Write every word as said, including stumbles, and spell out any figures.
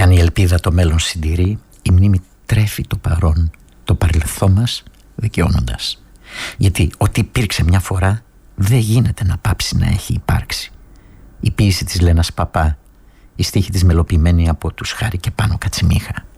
αν η ελπίδα το μέλλον συντηρεί, η μνήμη τρέφει το παρόν, το παρελθόν μας δικαιώνοντας. Γιατί ό,τι υπήρξε μια φορά δεν γίνεται να πάψει να έχει υπάρξει. Η ποίηση της Λένας Παπά, η στίχη της μελοποιημένη από τους Χάρη και Πάνο Κατσιμίχα.